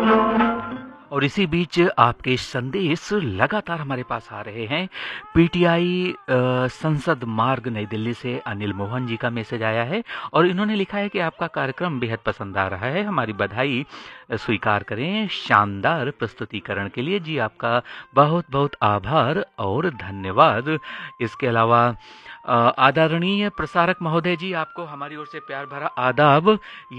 और इसी बीच आपके संदेश लगातार हमारे पास आ रहे हैं। पीटीआई संसद मार्ग नई दिल्ली से अनिल मोहन जी का मैसेज आया है और इन्होंने लिखा है कि आपका कार्यक्रम बेहद पसंद आ रहा है, हमारी बधाई स्वीकार करें शानदार प्रस्तुतिकरण के लिए। जी आपका बहुत बहुत आभार और धन्यवाद। इसके अलावा आदरणीय प्रसारक महोदय जी, आपको हमारी ओर से प्यार भरा आदाब।